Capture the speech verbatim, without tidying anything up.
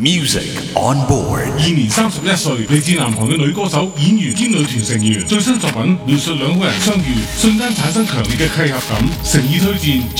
Music on board。 現年三十一歲，嚟自南韓嘅女歌手、演員兼女團成員，最新作品描述兩個人相遇，瞬間產生強烈嘅契合感，誠意推薦